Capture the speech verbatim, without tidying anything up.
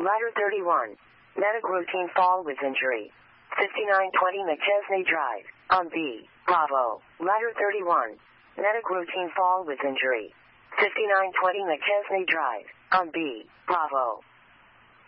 Ladder thirty-one. Medic routine fall with injury. fifty-nine twenty McChesney Drive, on B. Bravo. Ladder thirty-one. Medic routine fall with injury. fifty-nine twenty McChesney Drive, on B. Bravo.